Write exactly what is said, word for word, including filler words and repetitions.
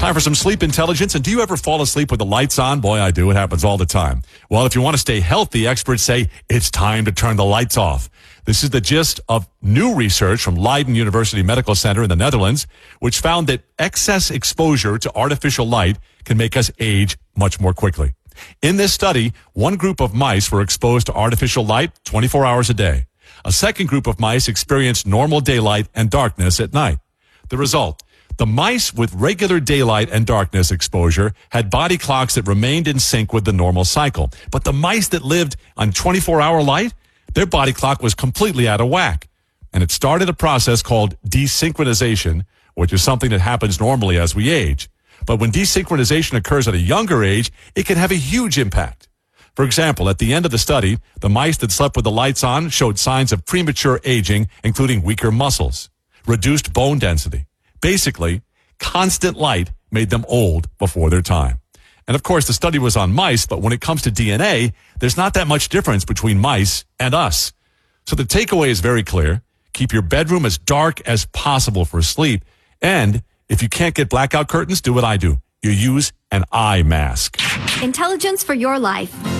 Time for some sleep intelligence. And do you ever fall asleep with the lights on? Boy, I do. It happens all the time. Well, if you want to stay healthy, experts say it's time to turn the lights off. This is the gist of new research from Leiden University Medical Center in the Netherlands, which found that excess exposure to artificial light can make us age much more quickly. In this study, one group of mice were exposed to artificial light twenty-four hours a day. A second group of mice experienced normal daylight and darkness at night. The result: the mice with regular daylight and darkness exposure had body clocks that remained in sync with the normal cycle. But the mice that lived on twenty-four hour light, their body clock was completely out of whack. And it started a process called desynchronization, which is something that happens normally as we age. But when desynchronization occurs at a younger age, it can have a huge impact. For example, at the end of the study, the mice that slept with the lights on showed signs of premature aging, including weaker muscles, reduced bone density. Basically, constant light made them old before their time. And of course, the study was on mice, but when it comes to D N A, there's not that much difference between mice and us. So the takeaway is very clear. Keep your bedroom as dark as possible for sleep. And if you can't get blackout curtains, do what I do. You use an eye mask. Intelligence for your life.